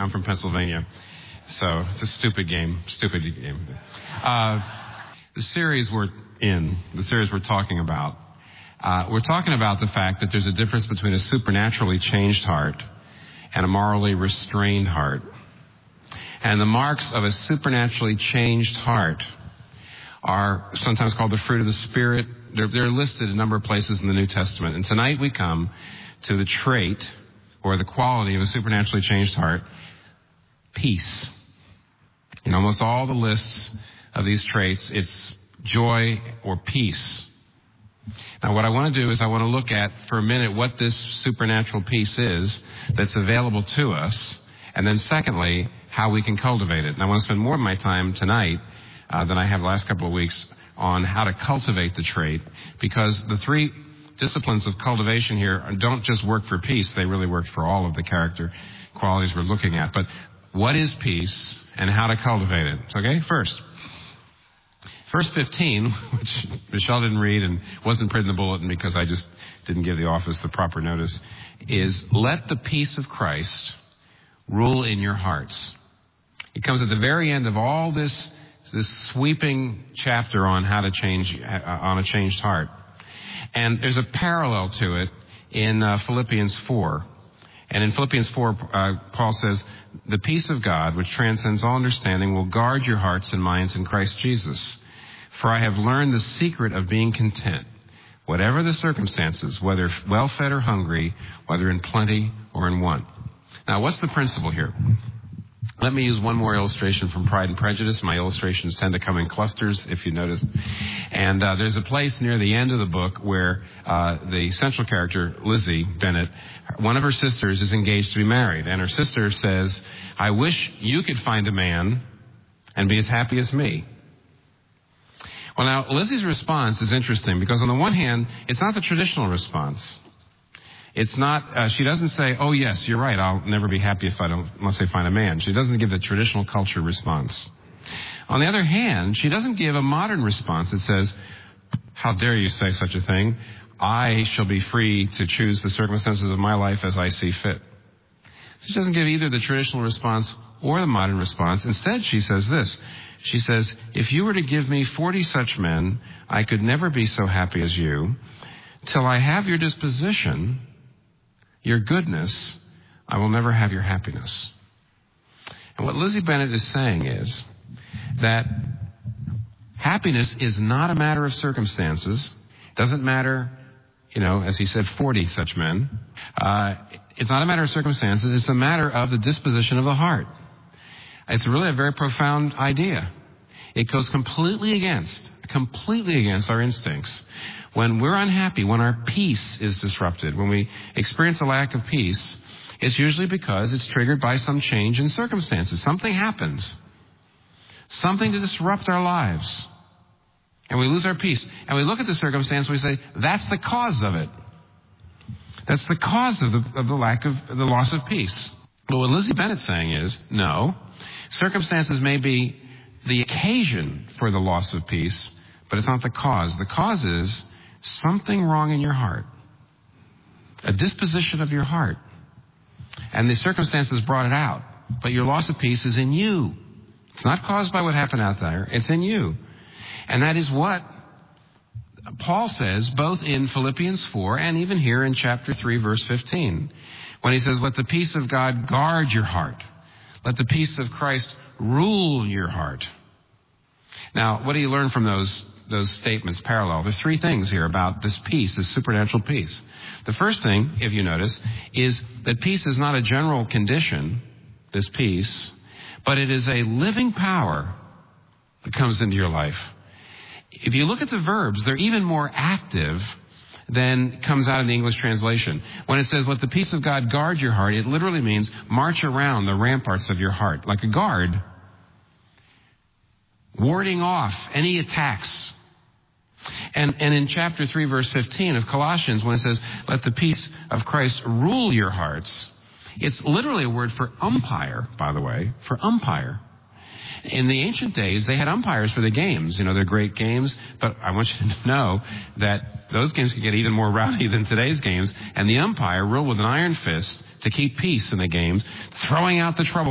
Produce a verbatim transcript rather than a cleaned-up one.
I'm from Pennsylvania. So it's a stupid game, stupid game. Uh, the series we're in, the series we're talking about, uh, we're talking about the fact that there's a difference between a supernaturally changed heart and a morally restrained heart. And the marks of a supernaturally changed heart are sometimes called the fruit of the Spirit. They're, they're listed a number of places in the New Testament. And tonight we come to the trait or the quality of a supernaturally changed heart, peace. In almost all the lists of these traits, it's joy or peace. Now, what I want to do is I want to look at for a minute what this supernatural peace is that's available to us, and then secondly, how we can cultivate it. And I want to spend more of my time tonight uh, than I have the last couple of weeks on how to cultivate the trait, because the three disciplines of cultivation here don't just work for peace, they really work for all of the character qualities we're looking at. But what is peace and how to cultivate it? Okay, first, verse fifteen, which Michelle didn't read and wasn't printed in the bulletin because I just didn't give the office the proper notice, is let the peace of Christ rule in your hearts. It comes at the very end of all this, this sweeping chapter on how to change, uh, on a changed heart. And there's a parallel to it in uh, Philippians four. And in Philippians four, uh, Paul says, the peace of God, which transcends all understanding, will guard your hearts and minds in Christ Jesus. For I have learned the secret of being content, whatever the circumstances, whether well-fed or hungry, whether in plenty or in want. Now, what's the principle here? Let me use one more illustration from Pride and Prejudice. My illustrations tend to come in clusters, if you notice. And uh, there's a place near the end of the book where uh, the central character, Lizzie Bennet, one of her sisters is engaged to be married. And her sister says, I wish you could find a man and be as happy as me. Well, now, Lizzie's response is interesting because on the one hand, it's not the traditional response. It's not, uh, she doesn't say, oh, yes, you're right, I'll never be happy if I don't, unless I find a man. She doesn't give the traditional culture response. On the other hand, she doesn't give a modern response that says, how dare you say such a thing? I shall be free to choose the circumstances of my life as I see fit. She doesn't give either the traditional response or the modern response. Instead, she says this. She says, if you were to give me forty such men, I could never be so happy as you. Till I have your disposition, your goodness, I will never have your happiness. And what Lizzie Bennet is saying is that happiness is not a matter of circumstances. It doesn't matter, you know, as he said, forty such men. Uh, it's not a matter of circumstances. It's a matter of the disposition of the heart. It's really a very profound idea. It goes completely against, completely against our instincts. When we're unhappy, when our peace is disrupted, when we experience a lack of peace, it's usually because it's triggered by some change in circumstances. Something happens. Something to disrupt our lives. And we lose our peace. And we look at the circumstance and we say, that's the cause of it. That's the cause of the, of the lack of, of the loss of peace. But what Lizzie Bennet's saying is, no, circumstances may be the occasion for the loss of peace, but it's not the cause. The cause is something wrong in your heart, a disposition of your heart. And the circumstances brought it out, but your loss of peace is in you. It's not caused by what happened out there. It's in you. And that is what Paul says both in Philippians four and even here in chapter three, verse fifteen, when he says, let the peace of God guard your heart. Let the peace of Christ rule your heart. Now, what do you learn from those those statements parallel? There's three things here about this peace, this supernatural peace. The first thing, if you notice, is that peace is not a general condition, this peace, but it is a living power that comes into your life. If you look at the verbs, they're even more active than comes out in the English translation. When it says, let the peace of God guard your heart, it literally means march around the ramparts of your heart, like a guard, warding off any attacks. And, and in chapter three, verse fifteen of Colossians, when it says, let the peace of Christ rule your hearts, it's literally a word for umpire, by the way, for umpire. In the ancient days, they had umpires for the games. You know, they're great games, but I want you to know that those games could get even more rowdy than today's games, and the umpire ruled with an iron fist to keep peace in the games, throwing out the trouble